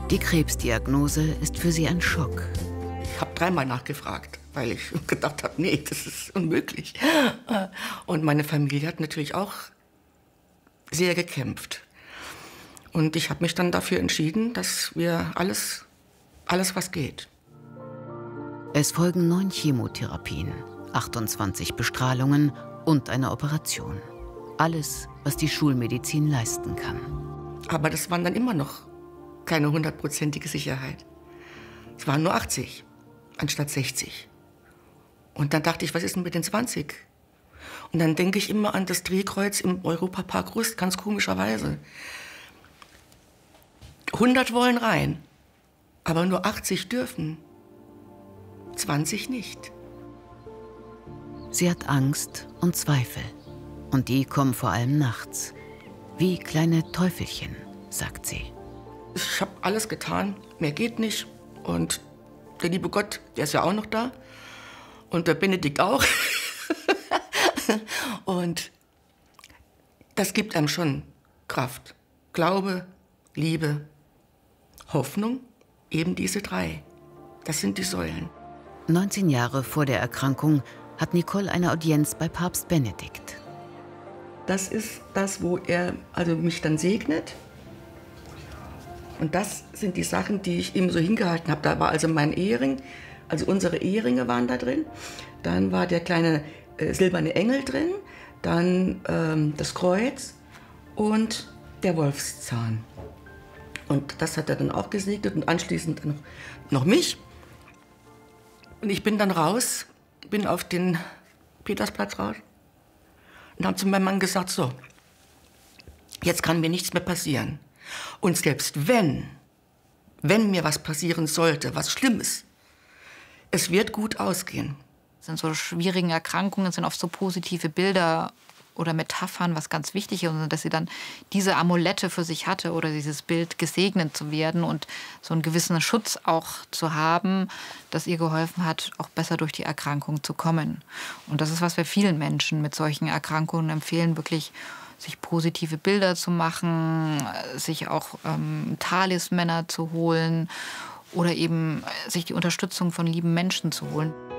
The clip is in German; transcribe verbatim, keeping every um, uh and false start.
Die Krebsdiagnose ist für sie ein Schock. Ich habe dreimal nachgefragt, weil ich gedacht habe, nee, das ist unmöglich. Und meine Familie hat natürlich auch sehr gekämpft. Und ich habe mich dann dafür entschieden, dass wir alles, alles was geht. Es folgen neun Chemotherapien, achtundzwanzig Bestrahlungen und eine Operation. Alles, was die Schulmedizin leisten kann. Aber das waren dann immer noch keine hundertprozentige Sicherheit. Es waren nur achtzig anstatt sechzig. Und dann dachte ich, was ist denn mit den zwanzig? Und dann denke ich immer an das Drehkreuz im Europapark Rust, ganz komischerweise. hundert wollen rein, aber nur achtzig dürfen. zwanzig nicht. Sie hat Angst und Zweifel. Und die kommen vor allem nachts. Wie kleine Teufelchen, sagt sie. Ich habe alles getan, mehr geht nicht. Und der liebe Gott, der ist ja auch noch da. Und der Benedikt auch. Und das gibt einem schon Kraft. Glaube, Liebe, Hoffnung, eben diese drei. Das sind die Säulen. neunzehn Jahre vor der Erkrankung hat Nicole eine Audienz bei Papst Benedikt. Das ist das, wo er also mich dann segnet. Und das sind die Sachen, die ich ihm so hingehalten habe. Da war also mein Ehering, also unsere Eheringe waren da drin. Dann war der kleine äh, silberne Engel drin. Dann ähm, das Kreuz und der Wolfszahn. Und das hat er dann auch gesegnet und anschließend noch, noch mich. Und ich bin dann raus, bin auf den Petersplatz raus und habe zu meinem Mann gesagt, so, jetzt kann mir nichts mehr passieren. Und selbst wenn, wenn mir was passieren sollte, was Schlimmes, es wird gut ausgehen. In so schwierigen Erkrankungen sind oft so positive Bilder oder Metaphern, was ganz wichtig ist, und dass sie dann diese Amulette für sich hatte oder dieses Bild, gesegnet zu werden und so einen gewissen Schutz auch zu haben, das ihr geholfen hat, auch besser durch die Erkrankung zu kommen. Und das ist, was wir vielen Menschen mit solchen Erkrankungen empfehlen, wirklich sich positive Bilder zu machen, sich auch ähm, Talismänner zu holen oder eben sich die Unterstützung von lieben Menschen zu holen.